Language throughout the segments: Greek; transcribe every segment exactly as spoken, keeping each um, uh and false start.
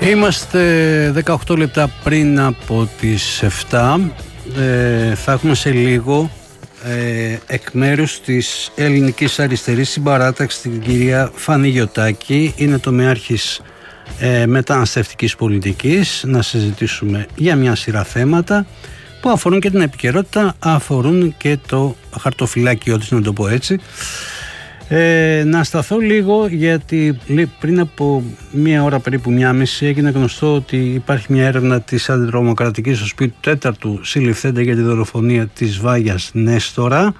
Είμαστε δεκαοκτώ λεπτά πριν από τις επτά. Ε, θα έχουμε σε λίγο ε, εκ μέρους της Ελληνικής Αριστερής Συμπαράταξης την κυρία Φανή Γιωτάκη. Είναι τομεάρχης ε, μεταναστευτικής πολιτικής. Να συζητήσουμε για μια σειρά θέματα που αφορούν και την επικαιρότητα, αφορούν και το χαρτοφυλάκιό της, να το πω έτσι. Ε, να σταθώ λίγο, γιατί πριν από μία ώρα, περίπου μία μισή, έγινε γνωστό ότι υπάρχει μια έρευνα της αντιτρομοκρατικής στο σπίτι του τέταρτου συλληφθέντα για τη δολοφονία της Βάγιας Νέστορα.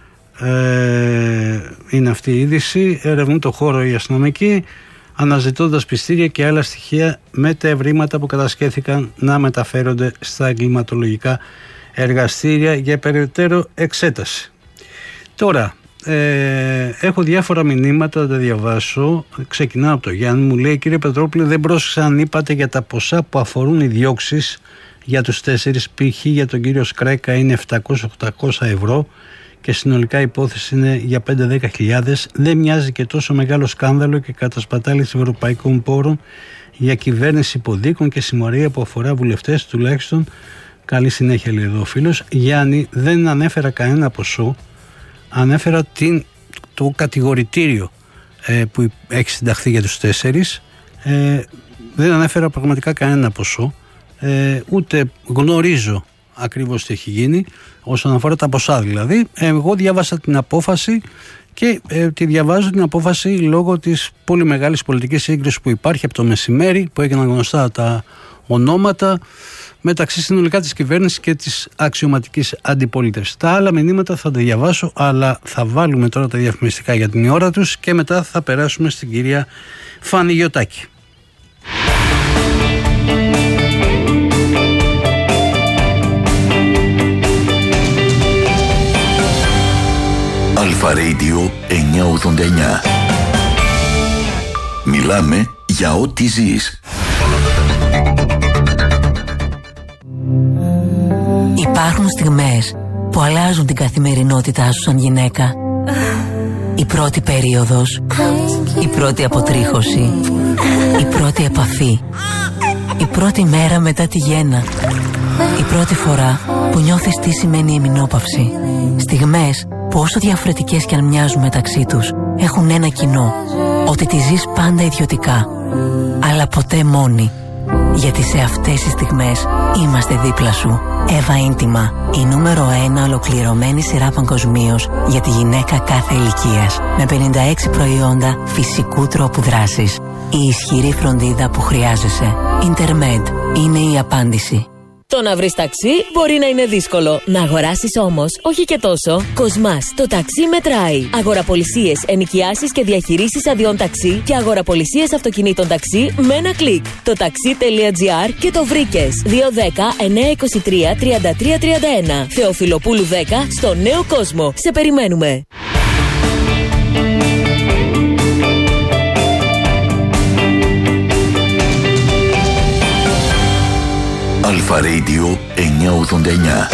Ε, είναι αυτή η είδηση. Ερευνούν το χώρο οι αστυνομικοί, αναζητώντας πιστήρια και άλλα στοιχεία με τα ευρήματα που κατασχέθηκαν να μεταφέρονται στα εγκληματολογικά εργαστήρια για περαιτέρω εξέταση. Τώρα, Ε, έχω διάφορα μηνύματα, θα τα διαβάσω. Ξεκινάω από το Γιάννη. Μου λέει: κύριε Πετρόπουλε, δεν πρόσεξα αν είπατε για τα ποσά που αφορούν οι διώξεις για τους τέσσερις. Π.χ. για τον κύριο Σκρέκα είναι επτακόσια με οχτακόσια ευρώ και συνολικά η υπόθεση είναι για πέντε με δέκα χιλιάδες. Δεν μοιάζει και τόσο μεγάλο σκάνδαλο και κατασπατάληση ευρωπαϊκών πόρων για κυβέρνηση υποδίκων και συμμορία που αφορά βουλευτές τουλάχιστον? Καλή συνέχεια, λέει εδώ ο φίλος. Γιάννη, δεν ανέφερα κανένα ποσό. Ανέφερα την, το κατηγορητήριο ε, που έχει συνταχθεί για τους τέσσερις. Ε, δεν ανέφερα πραγματικά κανένα ποσό. Ε, ούτε γνωρίζω ακριβώς τι έχει γίνει όσον αφορά τα ποσά δηλαδή. Ε, εγώ διάβασα την απόφαση και ε, τη διαβάζω την απόφαση λόγω της πολύ μεγάλης πολιτικής σύγκρισης που υπάρχει από το μεσημέρι, που έγιναν γνωστά τα ονόματα μεταξύ συνολικά της κυβέρνησης και της αξιωματικής αντιπολίτευσης. Τα άλλα μηνύματα θα τα διαβάσω, αλλά θα βάλουμε τώρα τα διαφημιστικά για την ώρα τους και μετά θα περάσουμε στην κυρία Φανή Γιωτάκη. Αλφα Radio εννιακόσια ογδόντα εννιά. Μιλάμε για ό,τι ζεις. Υπάρχουν στιγμές που αλλάζουν την καθημερινότητά σου σαν γυναίκα. Η πρώτη περίοδος, η πρώτη αποτρίχωση, η πρώτη επαφή, η πρώτη μέρα μετά τη γέννα, η πρώτη φορά που νιώθεις τι σημαίνει εμεινόπαυση. Στιγμές που όσο διαφορετικές κι αν μοιάζουν μεταξύ τους, έχουν ένα κοινό, ότι τη ζεις πάντα ιδιωτικά, αλλά ποτέ μόνη. Γιατί σε αυτές τις στιγμές είμαστε δίπλα σου. Εύα Ίντιμα, η νούμερο ένα ολοκληρωμένη σειρά παγκοσμίως για τη γυναίκα κάθε ηλικίας. Με πενήντα έξι προϊόντα φυσικού τρόπου δράσης. Η ισχυρή φροντίδα που χρειάζεσαι. Intermed είναι η απάντηση. Το να βρεις ταξί μπορεί να είναι δύσκολο. Να αγοράσεις όμως, όχι και τόσο. Κοσμάς, το ταξί μετράει. Αγοραπολισίες, ενοικιάσεις και διαχειρήσεις αδειών ταξί και αγοραπολισίες αυτοκινήτων ταξί με ένα κλικ. Το taxi.gr και το βρήκες. δύο δέκα εννιακόσια είκοσι τρία τριάντα τρία τριάντα ένα. Θεοφιλοπούλου δέκα στο Νέο Κόσμο. Σε περιμένουμε. Αλφα Radio εννιακόσια ογδόντα εννιά.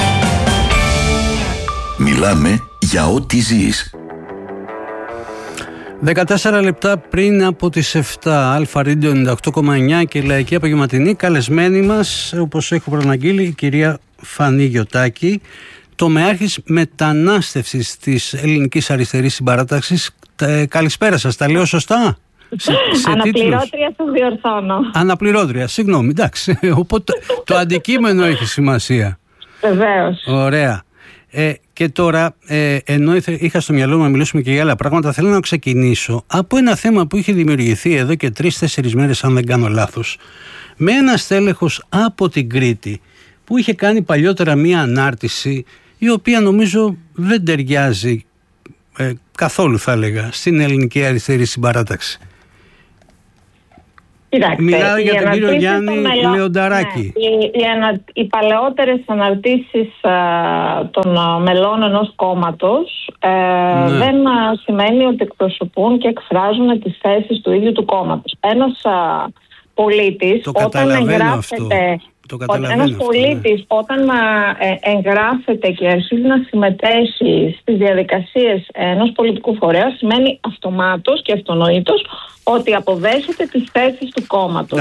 Μιλάμε για ό,τι ζεις. δεκατέσσερα λεπτά πριν από τις επτά. Αλφα Radio ενενήντα οκτώ κόμμα εννιά και Λαϊκή Απογευματινή. Καλεσμένη μας, όπως έχω προαναγγείλει, η κυρία Φανή Γιωτάκη, τομεάρχης μετανάστευσης της Ελληνικής Αριστερής Συμπαράταξης. Καλησπέρα σας, τα λέω σωστά? Σε, σε Αναπληρώτρια το διορθώνω. Αναπληρώτρια, συγγνώμη, εντάξει. Οπότε το αντικείμενο έχει σημασία. Βεβαίως. Ωραία. Ε, και τώρα, ε, ενώ είχα στο μυαλό μου να μιλήσουμε και για άλλα πράγματα, θέλω να ξεκινήσω από ένα θέμα που είχε δημιουργηθεί εδώ και τρεις-τέσσερις μέρες, αν δεν κάνω λάθος, με ένα στέλεχος από την Κρήτη που είχε κάνει παλιότερα μία ανάρτηση, η οποία νομίζω δεν ταιριάζει ε, καθόλου, θα έλεγα, στην Ελληνική Αριστερή Συμπαράταξη. Κοιτάξτε, μιλάω για τον κύριο Γιάννη μελό... Λεονταράκη. Ναι, οι, οι, ανα... οι παλαιότερες αναρτήσεις α, των α, μελών ενός κόμματος ε, ναι. δεν α, σημαίνει ότι εκπροσωπούν και εκφράζουν τις θέσεις του ίδιου του κόμματος. Ένας α, πολίτης, το όταν εγγράφεται... Ένας πολίτης ναι. όταν α, ε, εγγράφεται και αρχίζει να συμμετέχει στις διαδικασίες ενός πολιτικού φορέα, σημαίνει αυτομάτως και αυτονοήτως ότι αποδέχεται τις θέσεις του κόμματος. Εντάξει.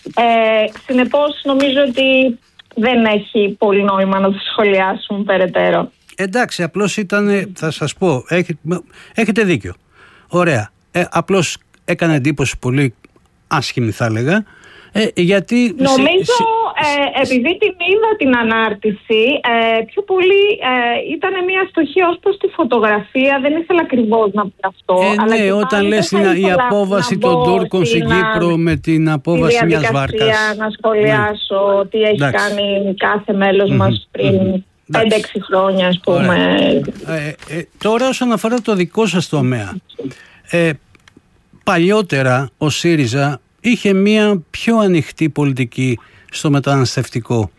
Ε, συνεπώς νομίζω ότι δεν έχει πολύ νόημα να το σχολιάσουμε περαιτέρω. Εντάξει, απλώς ήταν, θα σας πω, έχετε, έχετε δίκιο. Ωραία. Ε, απλώς έκανε εντύπωση πολύ άσχημη, θα έλεγα. Ε, γιατί νομίζω σε, ε, επειδή την είδα την ανάρτηση, ε, πιο πολύ ε, ήταν μια στοχή ως προς τη φωτογραφία. Δεν ήθελα ακριβώς να πει αυτό. Ε, αλλά ναι, όταν λες η απόβαση των Τούρκων στην Κύπρο με την απόβαση μιας βάρκας. Να σχολιάσω ναι. τι έχει Εντάξει. κάνει κάθε μέλος mm-hmm. μας πριν mm-hmm. πέντε έξι χρόνια, ας πούμε. Ε, ε, τώρα όσον αφορά το δικό σας τομέα, ε, παλιότερα ο ΣΥΡΙΖΑ είχε μία πιο ανοιχτή πολιτική στο μεταναστευτικό.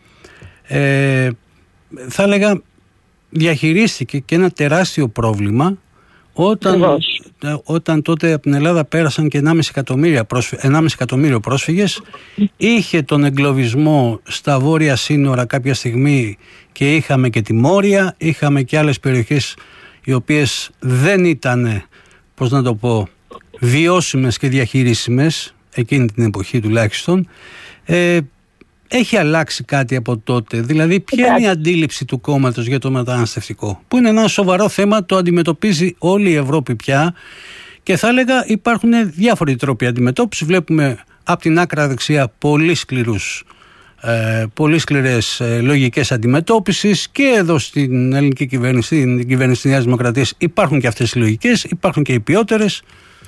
Ε, θα έλεγα διαχειρίστηκε και ένα τεράστιο πρόβλημα όταν, όταν τότε από την Ελλάδα πέρασαν και ενάμιση εκατομμύριο, πρόσφυ, ενάμιση εκατομμύριο πρόσφυγες. Είχε τον εγκλωβισμό στα βόρεια σύνορα κάποια στιγμή και είχαμε και τη Μόρια, είχαμε και άλλες περιοχές οι οποίες δεν ήταν, πώς να το πω, βιώσιμες και διαχειρίσιμες εκείνη την εποχή τουλάχιστον. Ε, έχει αλλάξει κάτι από τότε? Δηλαδή ποια είναι η αντίληψη του κόμματος για το μεταναστευτικό, που είναι ένα σοβαρό θέμα, το αντιμετωπίζει όλη η Ευρώπη πια, και θα έλεγα υπάρχουν διάφοροι τρόποι αντιμετώπισης. Βλέπουμε από την άκρα δεξιά πολύ σκληρούς ε, πολύ σκληρές ε, λογικές αντιμετώπισης, και εδώ στην ελληνική κυβέρνηση, την κυβέρνηση της Νέας Δημοκρατίας, υπάρχουν και αυτές οι λογικές, υπάρχουν και οι ποιότερες.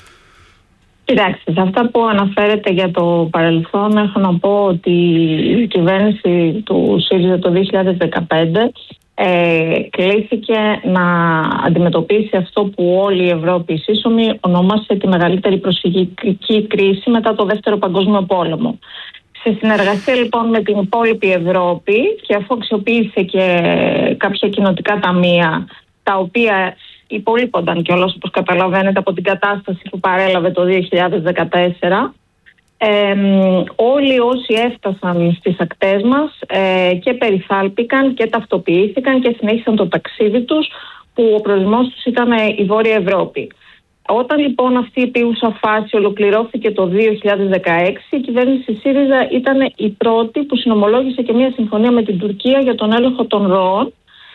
Κοιτάξτε, σε αυτά που αναφέρετε για το παρελθόν, έχω να πω ότι η κυβέρνηση του ΣΥΡΙΖΑ το δύο χιλιάδες δεκαπέντε ε, κλήθηκε να αντιμετωπίσει αυτό που όλη η Ευρώπη σύσσωμη ονόμασε τη μεγαλύτερη προσφυγική κρίση μετά το Δεύτερο Παγκόσμιο Πόλεμο. Σε συνεργασία λοιπόν με την υπόλοιπη Ευρώπη, και αφού αξιοποίησε και κάποια κοινοτικά ταμεία, τα οποία υπολείπονταν κιόλας, όπως καταλαβαίνετε, από την κατάσταση που παρέλαβε το δύο χιλιάδες δεκατέσσερα, ε, όλοι όσοι έφτασαν στις ακτές μας ε, και περιθάλπηκαν και ταυτοποιήθηκαν και συνέχισαν το ταξίδι τους, που ο προορισμός τους ήταν η Βόρεια Ευρώπη. Όταν λοιπόν αυτή η επίγουσα φάση ολοκληρώθηκε το δύο χιλιάδες δεκαέξι, η κυβέρνηση ΣΥΡΙΖΑ ήταν η πρώτη που συνομολόγησε και μια συμφωνία με την Τουρκία για τον έλεγχο των ροών,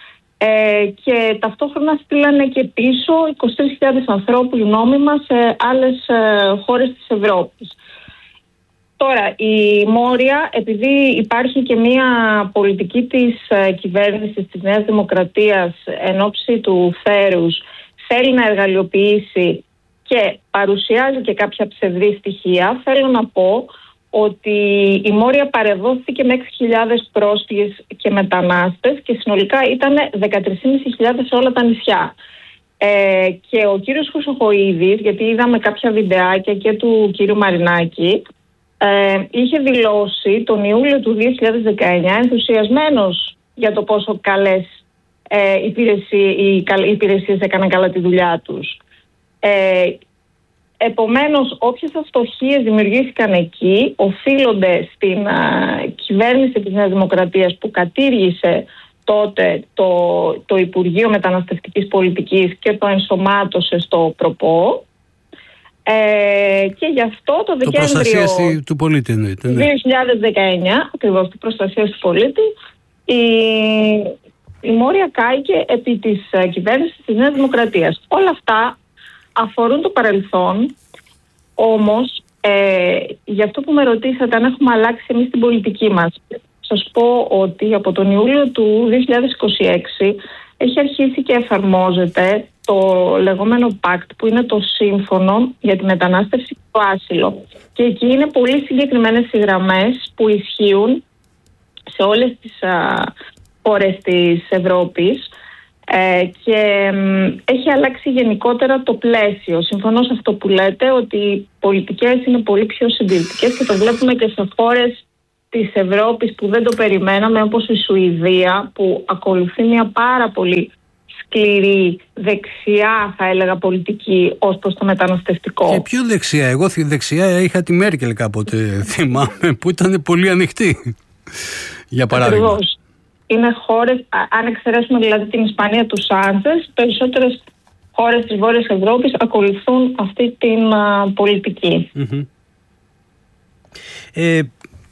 ε, και ταυτόχρονα στείλανε και πίσω είκοσι τρεις χιλιάδες ανθρώπους νόμιμα σε άλλες ε, χώρες της Ευρώπης. Τώρα, η Μόρια, επειδή υπάρχει και μια πολιτική της ε, κυβέρνησης της Νέας Δημοκρατίας εν ώψη του θέρους, θέλει να εργαλειοποιήσει και παρουσιάζει και κάποια ψευδή στοιχεία, θέλω να πω ότι η Μόρια παρεδόθηκε με έξι χιλιάδες πρόσφυγες και μετανάστες και συνολικά ήταν δεκατρείς χιλιάδες πεντακόσιοι σε όλα τα νησιά. Ε, και ο κύριος Χρυσοχοΐδης, γιατί είδαμε κάποια βιντεάκια και του κύριου Μαρινάκη, ε, είχε δηλώσει τον Ιούλιο του δύο χιλιάδες δεκαεννιά ενθουσιασμένος για το πόσο καλές ε, υπηρεσίες, οι, οι υπηρεσίες έκαναν καλά τη δουλειά τους. Ε, Επομένως, όποιες αστοχίες δημιουργήθηκαν εκεί οφείλονται στην α, κυβέρνηση της Νέας Δημοκρατίας, που κατήργησε τότε το, το Υπουργείο Μεταναστευτικής Πολιτικής και το ενσωμάτωσε στο ΠΡΟΠΟ, ε, και γι' αυτό το Δεκέμβριο το του πολίτη, εννοείται, ναι. δύο χιλιάδες δεκαεννιά, ακριβώς την προστασία του πολίτη, η, η Μόρια κάηκε επί της κυβέρνησης της Νέας Δημοκρατίας. Όλα αυτά αφορούν το παρελθόν, όμως ε, για αυτό που με ρωτήσατε αν έχουμε αλλάξει εμείς την πολιτική μας, σας πω ότι από τον Ιούλιο του δύο χιλιάδες είκοσι έξι έχει αρχίσει και εφαρμόζεται το λεγόμενο Pact, που είναι το σύμφωνο για τη μετανάστευση και το άσυλο. Και εκεί είναι πολύ συγκεκριμένες οι γραμμές που ισχύουν σε όλες τις α, χώρες της Ευρώπης. Ε, και μ, έχει αλλάξει γενικότερα το πλαίσιο. Συμφωνώ σε αυτό που λέτε, ότι οι πολιτικές είναι πολύ πιο συντηρητικές, και το βλέπουμε και σε χώρες της Ευρώπης που δεν το περιμέναμε, όπως η Σουηδία, που ακολουθεί μια πάρα πολύ σκληρή δεξιά, θα έλεγα, πολιτική ως προς το μεταναστευτικό. Και πιο δεξιά? Εγώ δεξιά είχα τη Μέρκελ κάποτε, θυμάμαι, που ήταν πολύ ανοιχτή, για παράδειγμα. Ακριβώς. Είναι χώρες, αν εξαιρέσουμε δηλαδή την Ισπανία του Σάντσες, περισσότερες χώρες της Βόρειας Ευρώπης ακολουθούν αυτή την α, πολιτική. Mm-hmm. Ε,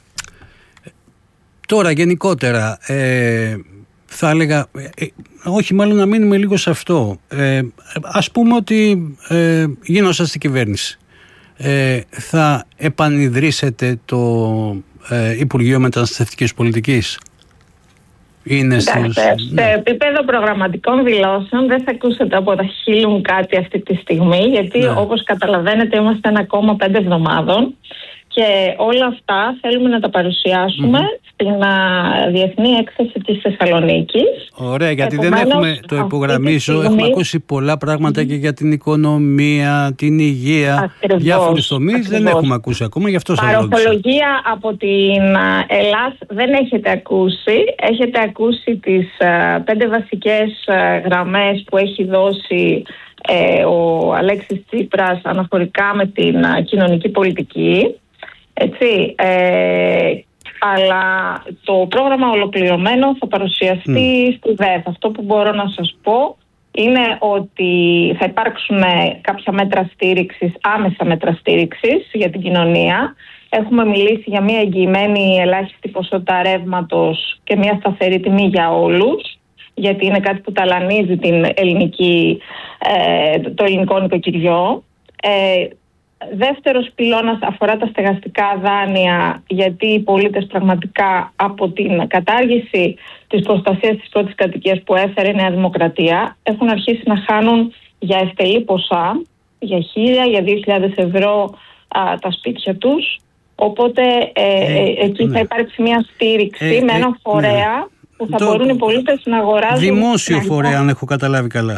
Τώρα γενικότερα ε, θα έλεγα, ε, όχι μάλλον να μείνουμε λίγο σε αυτό. Ε, ας πούμε ότι ε, γίνωσα στην κυβέρνηση. Ε, θα επανειδρύσετε το ε, Υπουργείο Μεταναστευτικής Πολιτικής? Είναι Εντάξει, στους... σε ναι. επίπεδο προγραμματικών δηλώσεων δεν θα ακούσετε από τα χείλη μου κάτι αυτή τη στιγμή, γιατί ναι. όπως καταλαβαίνετε είμαστε ένα κόμμα πέντε εβδομάδων και όλα αυτά θέλουμε να τα παρουσιάσουμε mm-hmm. στην α, Διεθνή Έκθεση της Θεσσαλονίκης. Ωραία, γιατί Επομένως, δεν έχουμε, το υπογραμμίσω, στιγμή... έχουμε ακούσει πολλά πράγματα mm-hmm. και για την οικονομία, την υγεία, διάφορους τομείς δεν έχουμε ακούσει ακόμα, γι' αυτό σας ρώτησα. Παροπολογία από την Ελλάς δεν έχετε ακούσει, έχετε ακούσει τις α, πέντε βασικές α, γραμμές που έχει δώσει ε, ο Αλέξης Τσίπρας αναφορικά με την α, κοινωνική πολιτική. Έτσι, ε, αλλά το πρόγραμμα ολοκληρωμένο θα παρουσιαστεί mm. στη ΔΕΘ. Αυτό που μπορώ να σας πω είναι ότι θα υπάρξουν κάποια μέτρα στήριξης, άμεσα μέτρα στήριξης για την κοινωνία. Έχουμε μιλήσει για μια εγγυημένη ελάχιστη ποσότητα ρεύματος και μια σταθερή τιμή για όλους, γιατί είναι κάτι που ταλανίζει την ελληνική, ε, το ελληνικό νοικοκυριό. Ε, Δεύτερος πυλώνας αφορά τα στεγαστικά δάνεια, γιατί οι πολίτες πραγματικά από την κατάργηση της προστασίας της πρώτης κατοικίας που έφερε η Νέα Δημοκρατία έχουν αρχίσει να χάνουν για ευτελή ποσά, για χίλια, για δύο χιλιάδες ευρώ α, τα σπίτια τους. Οπότε ε, ε, εκεί ναι. θα υπάρξει μια στήριξη ε, με έναν ε, φορέα ναι. που θα το, μπορούν οι πολίτες να αγοράζουν. Δημόσιο φορέα, αν έχω καταλάβει καλά.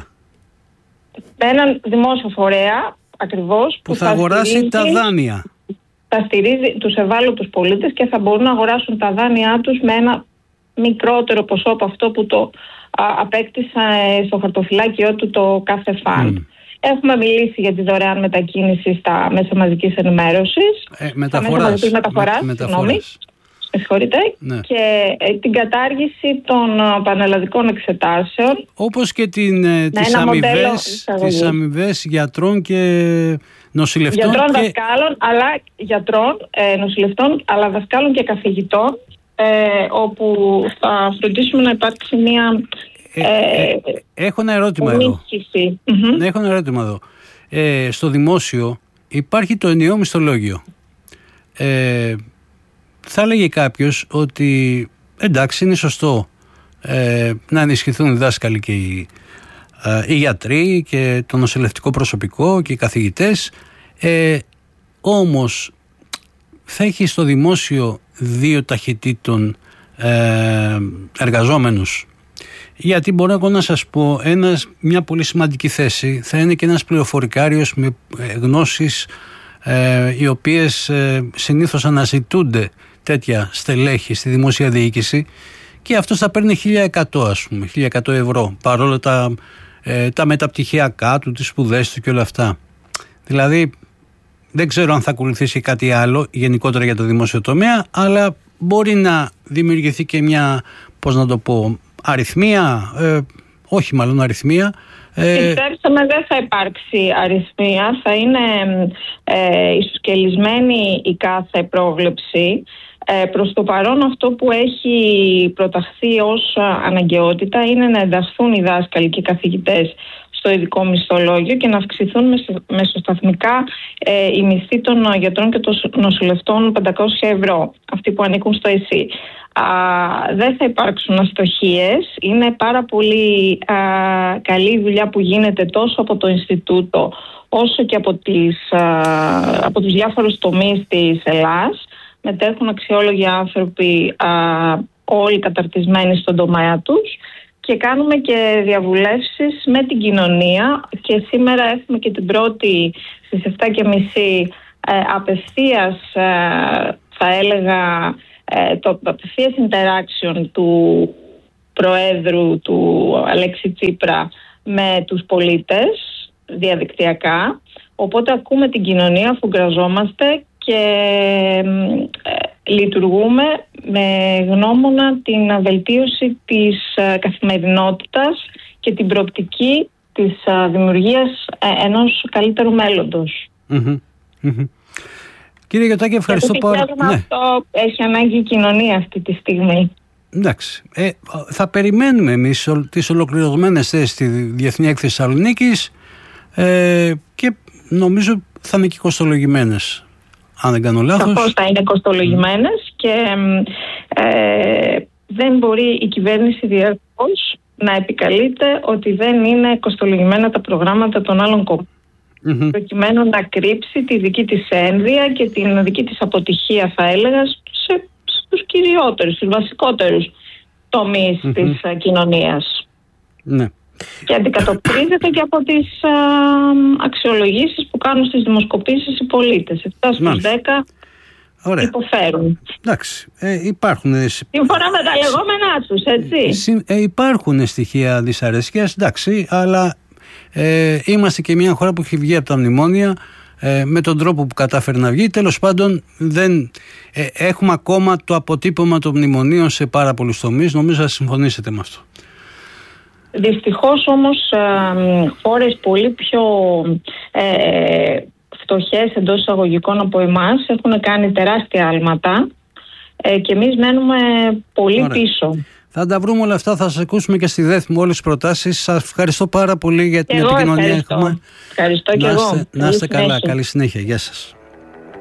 Με έναν δημόσιο φορέα. Ακριβώς, που, που θα, θα αγοράσει στηρίζει, τα δάνεια. Θα στηρίζει τους ευάλωτους πολίτες και θα μπορούν να αγοράσουν τα δάνειά τους με ένα μικρότερο ποσό από αυτό που το α, απέκτησα στο χαρτοφυλάκιό του το κάθε φαν. Mm. Έχουμε μιλήσει για τη δωρεάν μετακίνηση στα μέσα μαζικής ενημέρωσης. Ε, μεταφοράς. Στα μέσα μεταφοράς, με, μεταφοράς. Με συγχωρείτε. Ναι. Και ε, την κατάργηση των uh, πανελλαδικών εξετάσεων. Όπως και την, ε, τις, αμοιβές, τις αμοιβές γιατρών και νοσηλευτών. Γιατρών, και... δασκάλων, αλλά γιατρών, ε, νοσηλευτών, αλλά δασκάλων και καθηγητών, ε, όπου θα φροντίσουμε να υπάρξει μια... Ε, ε, ε, έχω ένα ερώτημα εδώ. Mm-hmm. Έχω ένα ερώτημα εδώ. Ε, στο δημόσιο υπάρχει το ενιαίο μισθολόγιο. Ε, Θα έλεγε κάποιος ότι εντάξει είναι σωστό ε, να ενισχυθούν οι δάσκαλοι και οι, ε, οι γιατροί και το νοσηλευτικό προσωπικό και οι καθηγητές, ε, όμως θα έχει στο δημόσιο δύο ταχυτήτων ε, εργαζόμενους. Γιατί μπορώ εγώ να σας πω ένας, μια πολύ σημαντική θέση θα είναι και ένας πληροφορικάριος με γνώσεις ε, οι οποίες ε, συνήθως αναζητούνται τέτοια στελέχη στη δημόσια διοίκηση και αυτός θα παίρνει χίλια εκατό ας πούμε, χίλια εκατό ευρώ παρόλο τα, ε, τα μεταπτυχιακά του, τις σπουδές του και όλα αυτά. Δηλαδή δεν ξέρω αν θα ακολουθήσει κάτι άλλο γενικότερα για το δημόσιο τομέα, αλλά μπορεί να δημιουργηθεί και μια, πώς να το πω, αριθμία, ε, όχι μάλλον αριθμία. Πιστέψτε με, δεν θα υπάρξει αριθμία, θα είναι ε, ισοσκελισμένη η κάθε πρόβλεψη. Ε, προς το παρόν αυτό που έχει προταχθεί ως αναγκαιότητα είναι να ενταχθούν οι δάσκαλοι και οι καθηγητές στο ειδικό μισθολόγιο και να αυξηθούν μεσοσταθμικά ε, οι μισθοί των γιατρών και των νοσηλευτών πεντακόσια ευρώ, αυτοί που ανήκουν στο ΕΣΥ. Α, δεν θα υπάρξουν αστοχίες. Είναι πάρα πολύ α, καλή η δουλειά που γίνεται τόσο από το Ινστιτούτο όσο και από, τις, α, από τους διάφορους τομείς της Ελλάς. Μετέχουν αξιόλογοι άνθρωποι, α, όλοι καταρτισμένοι στον τομέα τους και κάνουμε και διαβουλεύσεις με την κοινωνία και σήμερα έχουμε και την πρώτη στις επτά και μισή ε, απευθείας ε, θα έλεγα το απευθείας interaction του Προέδρου του Αλέξη Τσίπρα με τους πολίτες διαδικτυακά, οπότε ακούμε την κοινωνία, αφουγκραζόμαστε και ε, λειτουργούμε με γνώμονα την βελτίωση της ε, καθημερινότητας και την προοπτική της ε, δημιουργίας ε, ενός καλύτερου μέλλοντος. Mm-hmm. Mm-hmm. Κύριε Γιωτάκη, ευχαριστώ πάρα πολύ. Ναι. Αυτό έχει ανάγκη η κοινωνία αυτή τη στιγμή. Εντάξει. Ε, θα περιμένουμε εμείς τις ολοκληρωμένες θέσεις στη Διεθνή Έκθεση Θεσσαλονίκης ε, και νομίζω θα είναι και κοστολογημένες, αν δεν κάνω λάθος. Σαφώς θα είναι κοστολογημένες και ε, δεν μπορεί η κυβέρνηση διαρκώς να επικαλείται ότι δεν είναι κοστολογημένα τα προγράμματα των άλλων κομμάτων. Mm-hmm. Προκειμένου να κρύψει τη δική της ένδυα και την δική της αποτυχία, θα έλεγα, σε, στους κυριότερους, στους βασικότερους τομείς mm-hmm. της α, κοινωνίας. Ναι. Και αντικατοπτρίζεται και από τις α, αξιολογήσεις που κάνουν στις δημοσκοπήσεις οι πολίτες. εφτά στους δέκα Ωραία. Υποφέρουν. Εντάξει, ε, υπάρχουν... Σύμφωνα με τα λεγόμενά τους, έτσι. Ε, υπάρχουν στοιχεία δυσαρέσκειας, εντάξει, αλλά ε, είμαστε και μια χώρα που έχει βγει από τα μνημόνια ε, με τον τρόπο που κατάφερε να βγει. Τέλος πάντων, δεν, ε, έχουμε ακόμα το αποτύπωμα των μνημονίων σε πάρα πολλούς τομείς. Νομίζω θα συμφωνήσετε με αυτό. Δυστυχώς όμως ε, χώρες πολύ πιο ε, φτωχές εντός εισαγωγικών από εμάς έχουν κάνει τεράστια άλματα ε, και εμείς μένουμε πολύ Ωραία. πίσω. Θα τα βρούμε όλα αυτά, θα σας ακούσουμε και στη ΔΕΘ με όλες τις προτάσεις. Σας ευχαριστώ πάρα πολύ για την εγώ επικοινωνία. Ευχαριστώ, ευχαριστώ και να εγώ. Να είστε καλά, καλή συνέχεια. Γεια σας.